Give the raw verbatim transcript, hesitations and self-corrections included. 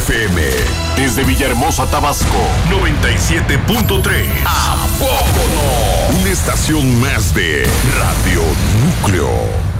F M. Desde Villahermosa, Tabasco, noventa y siete punto tres. ¿A poco no? Una estación más de Radio Núcleo.